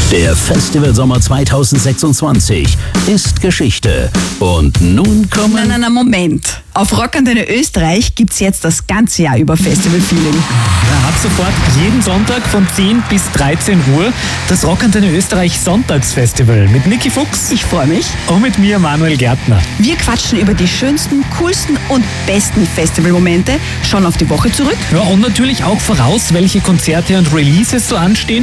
Der Festivalsommer 2026 ist Geschichte. Und nun kommen... Nein, Moment. Auf Rockantenne Österreich gibt's jetzt das ganze Jahr über Festival-Feeling. Ja, ab sofort jeden Sonntag von 10 bis 13 Uhr das Rockantenne Österreich Sonntagsfestival mit Niki Fuchs Ich freue mich. und mit mir Manuel Gärtner. Wir quatschen über die schönsten, coolsten und besten Festivalmomente, schauen auf die Woche zurück. Ja, und natürlich auch voraus, welche Konzerte und Releases so anstehen.